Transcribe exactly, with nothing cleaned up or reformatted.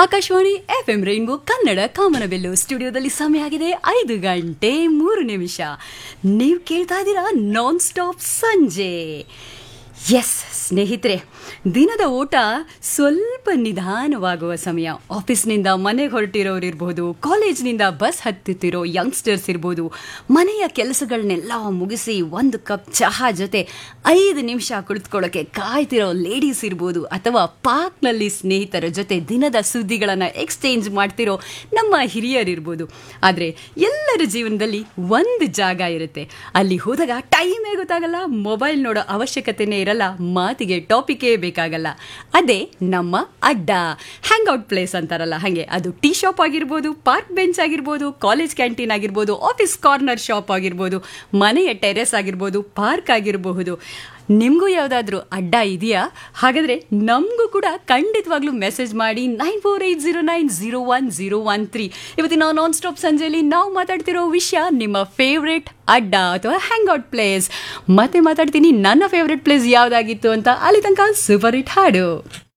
Akashvani F M rainbow Kannada ಕಾಮನಬೆಲ್ಲು ಸ್ಟುಡಿಯೋದಲ್ಲಿ ಸಮಯ ಆಗಿದೆ ಐದು ಗಂಟೆ ಮೂರು ನಿಮಿಷ. ನೀವು ಕೇಳ್ತಾ ಇದ್ದೀರಾ ನಾನ್ ಸ್ಟಾಪ್ ಸಂಜೆ. ಎಸ್ ಸ್ನೇಹಿತರೆ, ದಿನದ ಓಟ ಸ್ವಲ್ಪ ನಿಧಾನವಾಗುವ ಸಮಯ. ಆಫೀಸ್ನಿಂದ ಮನೆಗೆ ಹೊರಟಿರೋರು ಇರ್ಬೋದು, ಕಾಲೇಜ್ನಿಂದ ಬಸ್ ಹತ್ತುತ್ತಿರೋ ಯಂಗ್ಸ್ಟರ್ಸ್ ಇರ್ಬೋದು, ಮನೆಯ ಕೆಲಸಗಳನ್ನೆಲ್ಲ ಮುಗಿಸಿ ಒಂದು ಕಪ್ ಚಹಾ ಜೊತೆ ಐದು ನಿಮಿಷ ಕುಳಿತುಕೊಳ್ಳೋಕ್ಕೆ ಕಾಯ್ತಿರೋ ಲೇಡೀಸ್ ಇರ್ಬೋದು, ಅಥವಾ ಪಾರ್ಕ್ನಲ್ಲಿ ಸ್ನೇಹಿತರ ಜೊತೆ ದಿನದ ಸುದ್ದಿಗಳನ್ನು ಎಕ್ಸ್ಚೇಂಜ್ ಮಾಡ್ತಿರೋ ನಮ್ಮ ಹಿರಿಯರಿರ್ಬೋದು. ಆದರೆ ಎಲ್ಲರ ಜೀವನದಲ್ಲಿ ಒಂದು ಜಾಗ ಇರುತ್ತೆ, ಅಲ್ಲಿ ಹೋದಾಗ ಟೈಮೇ ಗೊತ್ತಾಗಲ್ಲ, ಮೊಬೈಲ್ ನೋಡೋ ಅವಶ್ಯಕತೆನೇ ಇರಲ್ಲ, ಮಾತಿಗೆ ಟಾಪಿಕೇ ಬೇಕಾಗಲ್ಲ. ಅದೇ ನಮ್ಮ ಅಡ್ಡ, ಹ್ಯಾಂಗ್ ಔಟ್ ಪ್ಲೇಸ್ ಅಂತಾರಲ್ಲ ಹಾಗೆ. ಅದು ಟೀ ಶಾಪ್ ಆಗಿರ್ಬೋದು, ಪಾರ್ಕ್ ಬೆಂಚ್ ಆಗಿರ್ಬೋದು, ಕಾಲೇಜ್ ಕ್ಯಾಂಟೀನ್ ಆಗಿರ್ಬೋದು, ಆಫೀಸ್ ಕಾರ್ನರ್ ಶಾಪ್ ಆಗಿರ್ಬೋದು, ಮನೆಯ ಟೆರೆಸ್ ಆಗಿರ್ಬೋದು, ಪಾರ್ಕ್ ಆಗಿರಬಹುದು. ನಿಮಗೂ ಯಾವುದಾದ್ರೂ ಅಡ್ಡ ಇದೆಯಾ? ಹಾಗಾದರೆ ನಮಗೂ ಕೂಡ ಖಂಡಿತವಾಗ್ಲೂ ಮೆಸೇಜ್ ಮಾಡಿ nine four eight zero nine zero one zero one three. ಇವತ್ತಿನ ನಾನ್ ಸ್ಟಾಪ್ ಸಂಜೆಯಲ್ಲಿ ನಾವು ಮಾತಾಡ್ತಿರೋ ವಿಷಯ ನಿಮ್ಮ ಫೇವ್ರೇಟ್ ಅಡ್ಡ ಅಥವಾ ಹ್ಯಾಂಗ್ ಔಟ್ ಪ್ಲೇಸ್. ಮತ್ತೆ ಮಾತಾಡ್ತೀನಿ ನನ್ನ ಫೇವ್ರೇಟ್ ಪ್ಲೇಸ್ ಯಾವುದಾಗಿತ್ತು ಅಂತ. ಅಲ್ಲಿ ತನಕ ಸೂಪರ್ ಹಿಟ್ ಹಾಡು.